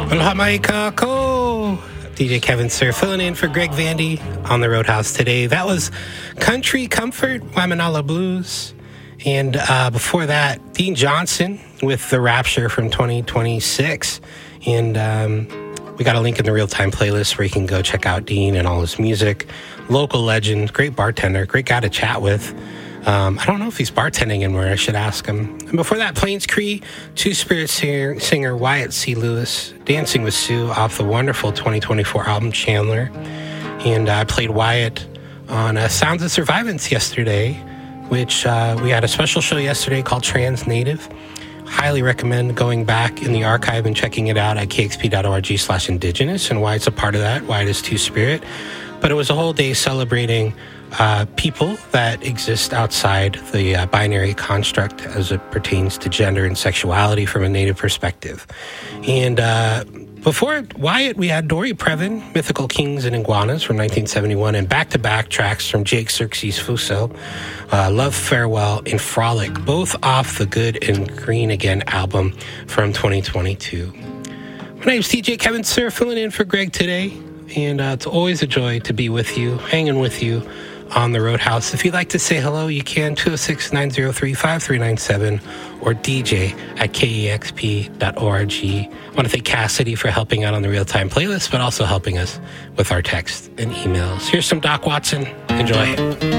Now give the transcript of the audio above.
Aloha mai kako. DJ Kevin Sir filling in for Greg Vandy on the Roadhouse today. That was Country Comfort, Waimanala Blues. And before that, Dean Johnson with The Rapture from 2026. And we got a link in the real-time playlist where you can go check out Dean and all his music. Local legend, great bartender, great guy to chat with. I don't know if he's bartending anywhere. I should ask him. And before that, Plains Cree, Two-Spirit singer Wyatt C. Lewis, Dancing with Sue off the wonderful 2024 album Chandler. And I played Wyatt on Sounds of Survivance yesterday, which we had a special show yesterday called Trans Native. Highly recommend going back in the archive and checking it out at kxp.org/indigenous and Wyatt's a part of that. Wyatt is Two-Spirit. But it was a whole day celebrating people that exist outside the binary construct as it pertains to gender and sexuality from a Native perspective. And before Wyatt, we had Dory Previn, Mythical Kings and Iguanas from 1971, and back-to-back tracks from Jake Xerxes Fuso, Love, Farewell, and Frolic, both off the Good and Green Again album from 2022. My name's DJ Kevin Sir, filling in for Greg today. And it's always a joy to be with you, hanging with you on the Roadhouse. If you'd like to say hello, you can, 206-903-5397 or DJ at kexp.org. I want to thank Cassidy for helping out on the real-time playlist, but also helping us with our text and emails. Here's some Doc Watson. Enjoy.